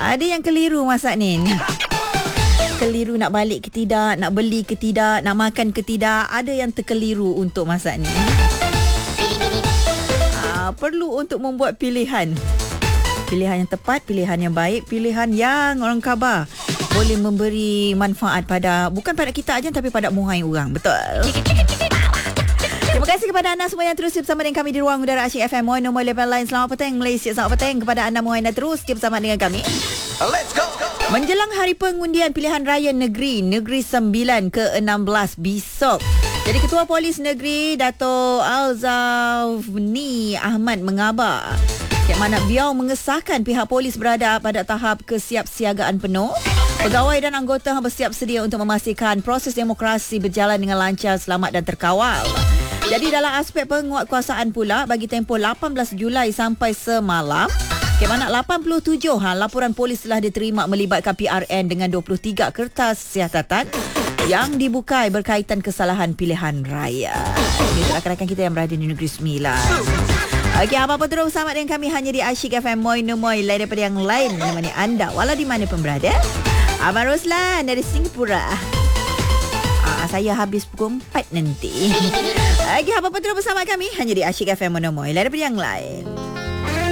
Ada yang keliru masak ni. Keliru nak balik ke tidak, nak beli ke tidak, nak makan ke tidak. Ada yang terkeliru untuk masak ni. Perlu untuk membuat pilihan. Pilihan yang tepat, pilihan yang baik, pilihan yang orang khabar boleh memberi manfaat bukan pada kita aja tapi pada muhai orang. Betul. Terima kasih kepada anda semua yang terus bersama dengan kami di ruang udara Asyik FM Muai nombor 8 lain. Selamat petang Malaysia, selamat petang kepada anda muai yang terus bersama dengan kami. Let's go. Menjelang hari pengundian pilihan raya negeri 9 ke-16 besok. Jadi Ketua Polis Negeri Dato' Alzafni Ahmad mengabar yang mana beliau mengesahkan pihak polis berada pada tahap kesiapsiagaan penuh. Pegawai dan anggota bersiap sedia untuk memastikan proses demokrasi berjalan dengan lancar, selamat dan terkawal. Jadi dalam aspek penguatkuasaan pula, bagi tempoh 18 Julai sampai semalam, ke mana 87 laporan polis telah diterima melibatkan PRN dengan 23 kertas siasatan yang dibukai berkaitan kesalahan pilihan raya. Ini rakan-rakan kita yang berada di Negeri Sembilan. Okey, apa-apa terus bersama dengan kami hanya di Asyik FM Moi Nomoi lain daripada yang lain menemani anda walau di mana pun berada. Abang Roslan dari Singapura. Saya habis pukul 4 nanti. Okey, apa-apa terus bersama kami hanya di Asyik FM Moi Nomoi lain daripada yang lain.